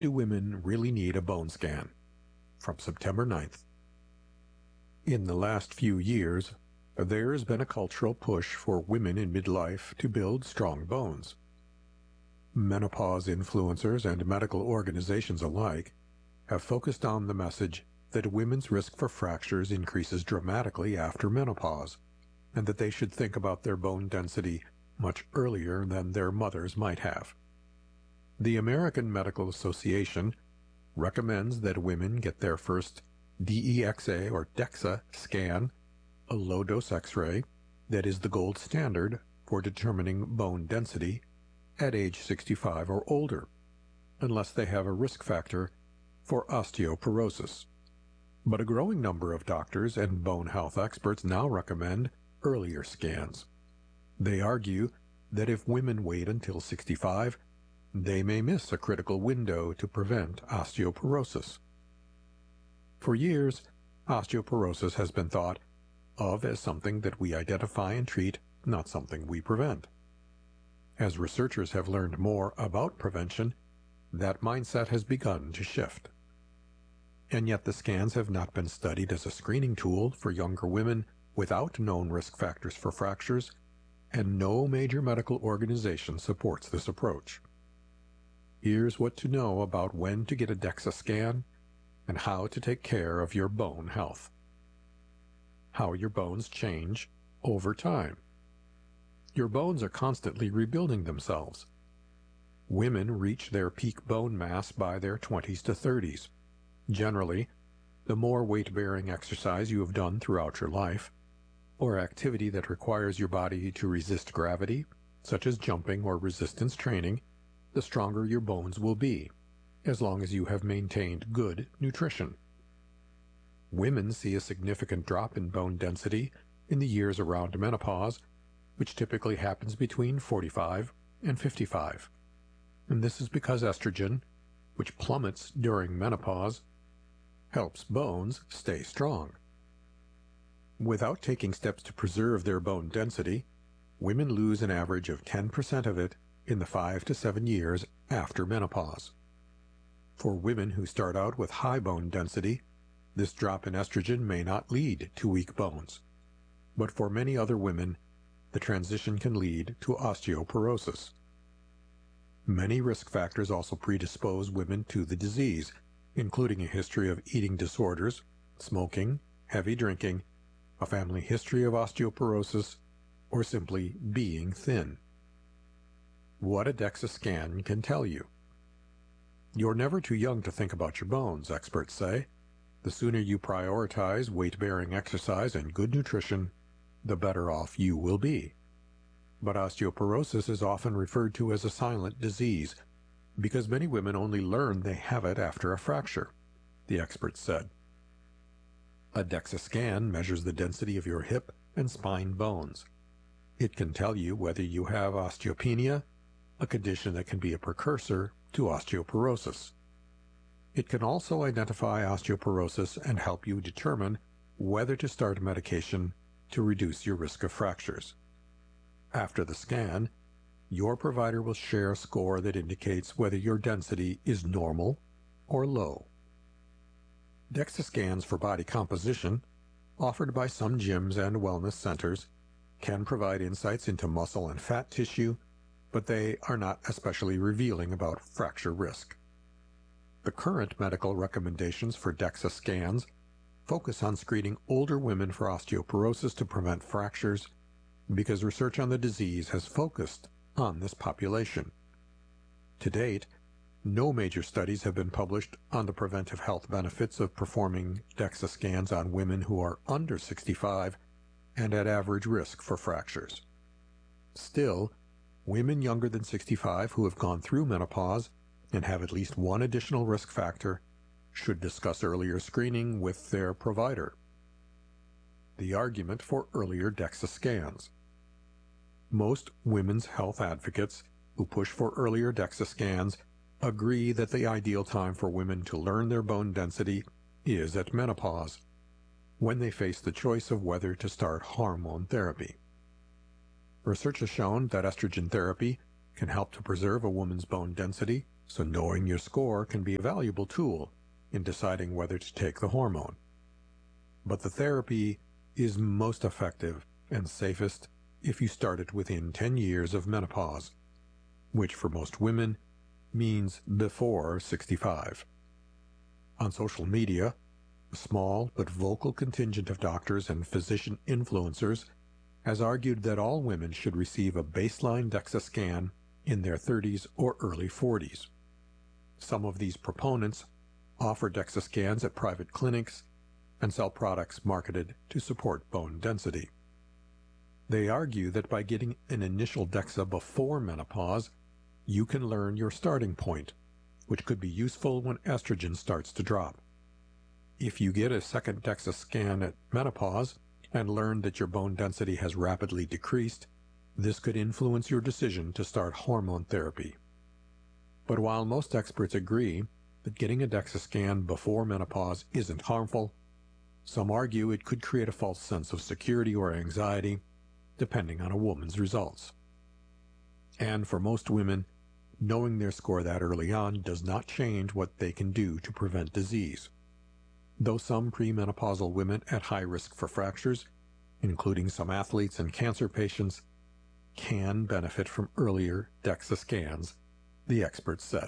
Do women really need a bone scan? From September 9th. In the last few years, there has been a cultural push for women in midlife to build strong bones. Menopause influencers and medical organizations alike have focused on the message that women's risk for fractures increases dramatically after menopause, and that they should think about their bone density much earlier than their mothers might have. The American Medical Association recommends that women get their first DEXA or DEXA scan, a low-dose X-ray that is the gold standard for determining bone density, at age 65 or older, unless they have a risk factor for osteoporosis. But a growing number of doctors and bone health experts now recommend earlier scans. They argue that if women wait until 65, they may miss a critical window to prevent osteoporosis. For years, osteoporosis has been thought of as something that we identify and treat, not something we prevent. As researchers have learned more about prevention, that mindset has begun to shift. And yet the scans have not been studied as a screening tool for younger women without known risk factors for fractures, and no major medical organization supports this approach. Here's what to know about when to get a DEXA scan and how to take care of your bone health. How your bones change over time. Your bones are constantly rebuilding themselves. Women reach their peak bone mass by their 20s to 30s. Generally, the more weight-bearing exercise you have done throughout your life, or activity that requires your body to resist gravity, such as jumping or resistance training, the stronger your bones will be, as long as you have maintained good nutrition. Women see a significant drop in bone density in the years around menopause, which typically happens between 45 and 55. And this is because estrogen, which plummets during menopause, helps bones stay strong. Without taking steps to preserve their bone density, women lose an average of 10% of it in the 5 to 7 years after menopause. For women who start out with high bone density, this drop in estrogen may not lead to weak bones. But for many other women, the transition can lead to osteoporosis. Many risk factors also predispose women to the disease, including a history of eating disorders, smoking, heavy drinking, a family history of osteoporosis, or simply being thin. What a DEXA scan can tell you. You're never too young to think about your bones, experts say. The sooner you prioritize weight-bearing exercise and good nutrition, the better off you will be. But osteoporosis is often referred to as a silent disease, because many women only learn they have it after a fracture, the experts said. A DEXA scan measures the density of your hip and spine bones. It can tell you whether you have osteopenia, a condition that can be a precursor to osteoporosis. It can also identify osteoporosis and help you determine whether to start medication to reduce your risk of fractures. After the scan, your provider will share a score that indicates whether your density is normal or low. DEXA scans for body composition, offered by some gyms and wellness centers, can provide insights into muscle and fat tissue, but they are not especially revealing about fracture risk. The current medical recommendations for DEXA scans focus on screening older women for osteoporosis to prevent fractures, because research on the disease has focused on this population. To date, no major studies have been published on the preventive health benefits of performing DEXA scans on women who are under 65 and at average risk for fractures. Still, women younger than 65 who have gone through menopause and have at least one additional risk factor should discuss earlier screening with their provider. The argument for earlier DEXA scans. Most women's health advocates who push for earlier DEXA scans agree that the ideal time for women to learn their bone density is at menopause, when they face the choice of whether to start hormone therapy. Research has shown that estrogen therapy can help to preserve a woman's bone density so knowing your score can be a valuable tool in deciding whether to take the hormone. But the therapy is most effective and safest if you start it within 10 years of menopause, which for most women means before 65. On social media, a small but vocal contingent of doctors and physician influencers has argued that all women should receive a baseline DEXA scan in their 30s or early 40s. Some of these proponents offer DEXA scans at private clinics and sell products marketed to support bone density. They argue that by getting an initial DEXA before menopause, you can learn your starting point, which could be useful when estrogen starts to drop. If you get a second DEXA scan at menopause and learn that your bone density has rapidly decreased, this could influence your decision to start hormone therapy. But while most experts agree that getting a DEXA scan before menopause isn't harmful, some argue it could create a false sense of security or anxiety, depending on a woman's results. And for most women, knowing their score that early on does not change what they can do to prevent disease. Though some premenopausal women at high risk for fractures, including some athletes and cancer patients, can benefit from earlier DEXA scans, the experts said.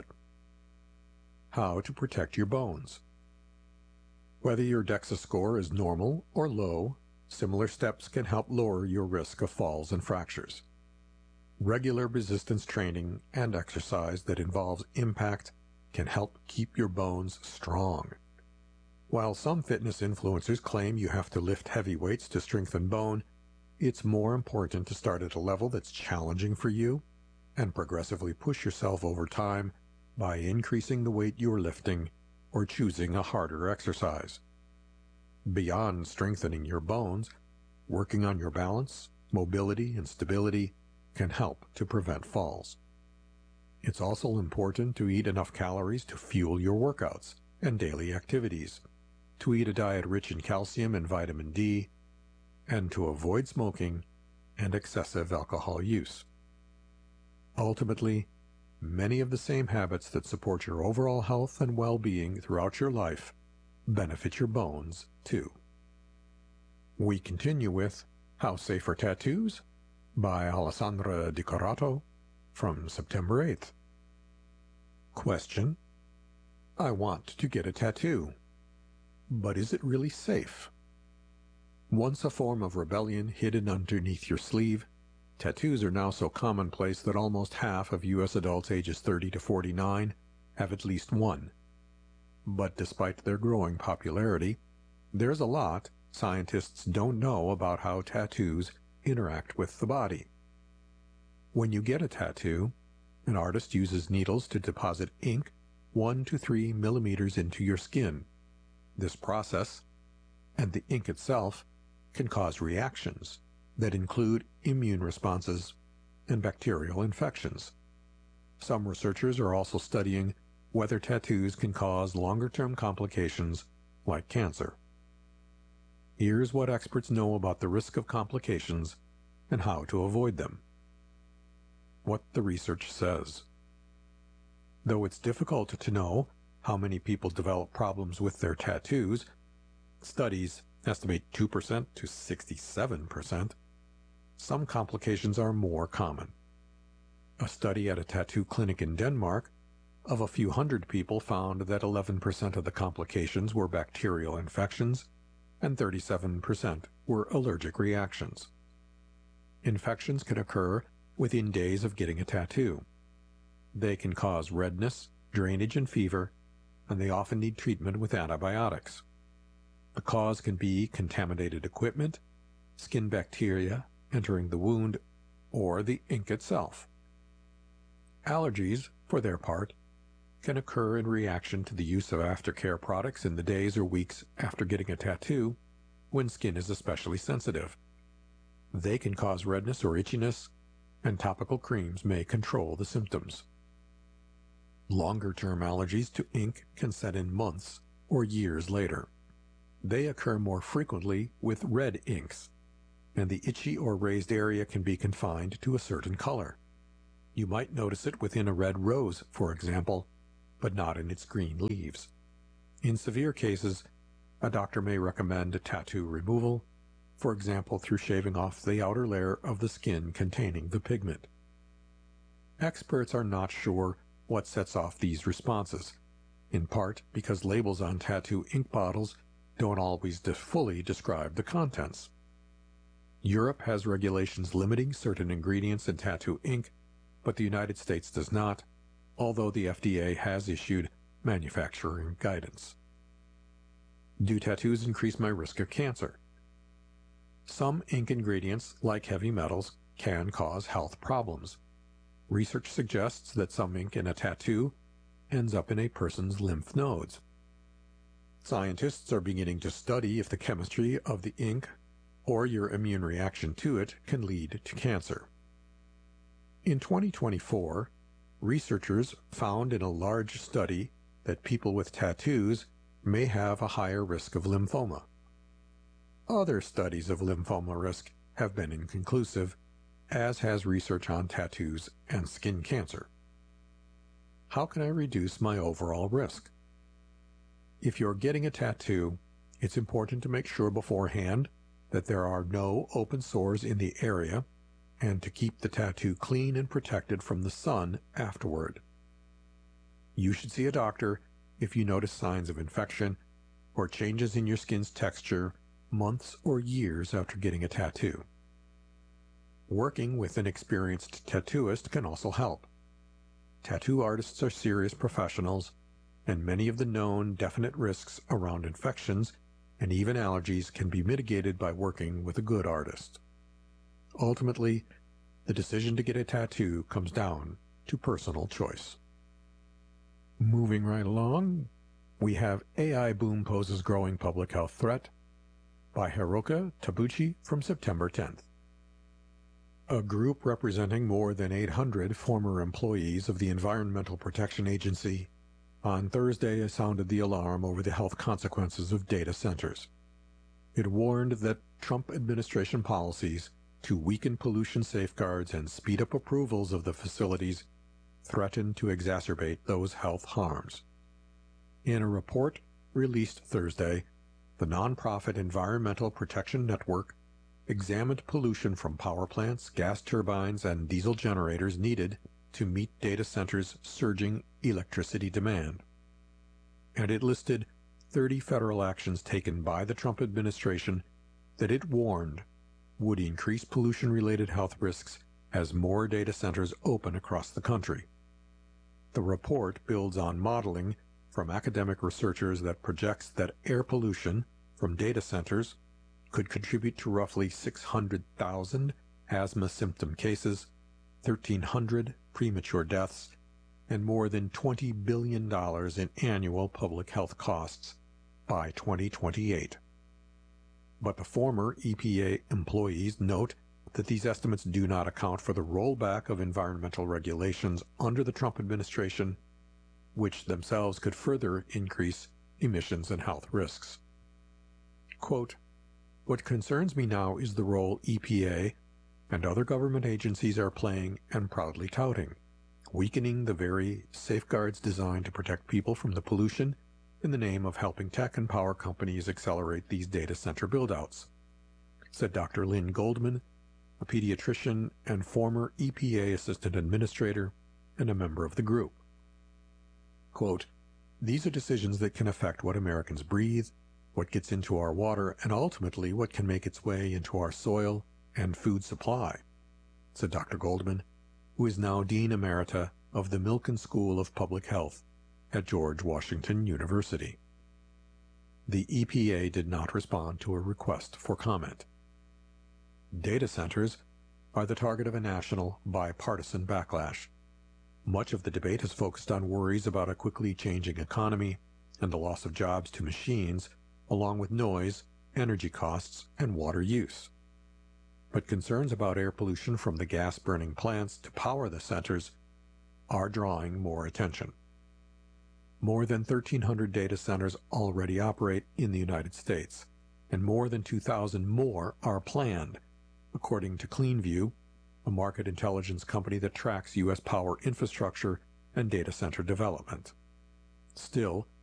How to protect your bones. Whether your DEXA score is normal or low, similar steps can help lower your risk of falls and fractures. Regular resistance training and exercise that involves impact can help keep your bones strong. While some fitness influencers claim you have to lift heavy weights to strengthen bone, it's more important to start at a level that's challenging for you and progressively push yourself over time by increasing the weight you're lifting or choosing a harder exercise. Beyond strengthening your bones, working on your balance, mobility, and stability can help to prevent falls. It's also important to eat enough calories to fuel your workouts and daily activities, to eat a diet rich in calcium and vitamin D, and to avoid smoking and excessive alcohol use. Ultimately, many of the same habits that support your overall health and well-being throughout your life benefit your bones, too. We continue with How Safe Are Tattoos? By Alessandra Di Corato from September 8th. Question: I want to get a tattoo, but is it really safe? Once a form of rebellion hidden underneath your sleeve, tattoos are now so commonplace that almost half of U.S. adults ages 30 to 49 have at least one. But despite their growing popularity, there's a lot scientists don't know about how tattoos interact with the body. When you get a tattoo, an artist uses needles to deposit ink 1 to 3 millimeters into your skin. This process, and the ink itself, can cause reactions that include immune responses and bacterial infections. Some researchers are also studying whether tattoos can cause longer-term complications like cancer. Here's what experts know about the risk of complications and how to avoid them. What the research says. Though it's difficult to know how many people develop problems with their tattoos, studies estimate 2% to 67%, some complications are more common. A study at a tattoo clinic in Denmark of a few hundred people found that 11% of the complications were bacterial infections and 37% were allergic reactions. Infections can occur within days of getting a tattoo. They can cause redness, drainage, and fever, and they often need treatment with antibiotics. The cause can be contaminated equipment, skin bacteria entering the wound, or the ink itself. Allergies, for their part, can occur in reaction to the use of aftercare products in the days or weeks after getting a tattoo, when skin is especially sensitive. They can cause redness or itchiness, and topical creams may control the symptoms. Longer-term allergies to ink can set in months or years later. They occur more frequently with red inks, and the itchy or raised area can be confined to a certain color. You might notice it within a red rose, for example, but not in its green leaves. In severe cases, a doctor may recommend tattoo removal, for example through shaving off the outer layer of the skin containing the pigment. Experts are not sure what sets off these responses, in part because labels on tattoo ink bottles don't always fully describe the contents. Europe has regulations limiting certain ingredients in tattoo ink, but the United States does not, although the FDA has issued manufacturing guidance. Do tattoos increase my risk of cancer? Some ink ingredients, like heavy metals, can cause health problems. Research suggests that some ink in a tattoo ends up in a person's lymph nodes. Scientists are beginning to study if the chemistry of the ink or your immune reaction to it can lead to cancer. In 2024, researchers found in a large study that people with tattoos may have a higher risk of lymphoma. Other studies of lymphoma risk have been inconclusive, as has research on tattoos and skin cancer. How can I reduce my overall risk? If you're getting a tattoo, it's important to make sure beforehand that there are no open sores in the area and to keep the tattoo clean and protected from the sun afterward. You should see a doctor if you notice signs of infection or changes in your skin's texture months or years after getting a tattoo. Working with an experienced tattooist can also help. Tattoo artists are serious professionals, and many of the known definite risks around infections and even allergies can be mitigated by working with a good artist. Ultimately, the decision to get a tattoo comes down to personal choice. Moving right along, we have AI Boom Poses Growing Public Health Threat by Hiroka Tabuchi from September 10th. A group representing more than 800 former employees of the Environmental Protection Agency on Thursday sounded the alarm over the health consequences of data centers. It warned that Trump administration policies to weaken pollution safeguards and speed up approvals of the facilities threaten to exacerbate those health harms. In a report released Thursday, the nonprofit Environmental Protection Network examined pollution from power plants, gas turbines, and diesel generators needed to meet data centers' surging electricity demand. And it listed 30 federal actions taken by the Trump administration that it warned would increase pollution-related health risks as more data centers open across the country. The report builds on modeling from academic researchers that projects that air pollution from data centers could contribute to roughly 600,000 asthma symptom cases, 1,300 premature deaths, and more than $20 billion in annual public health costs by 2028. But the former EPA employees note that these estimates do not account for the rollback of environmental regulations under the Trump administration, which themselves could further increase emissions and health risks. Quote, "What concerns me now is the role EPA and other government agencies are playing and proudly touting, weakening the very safeguards designed to protect people from the pollution in the name of helping tech and power companies accelerate these data center buildouts," said Dr. Lynn Goldman, a pediatrician and former EPA assistant administrator and a member of the group. Quote, "These are decisions that can affect what Americans breathe, what gets into our water, and ultimately what can make its way into our soil and food supply," said Dr. Goldman, who is now Dean Emerita of the Milken School of Public Health at George Washington University. The EPA did not respond to a request for comment. Data centers are the target of a national, bipartisan backlash. Much of the debate has focused on worries about a quickly changing economy and the loss of jobs to machines, along with noise, energy costs, and water use. But concerns about air pollution from the gas-burning plants to power the centers are drawing more attention. More than 1,300 data centers already operate in the United States, and more than 2,000 more are planned, according to CleanView, a market intelligence company that tracks U.S. power infrastructure and data center development. Still,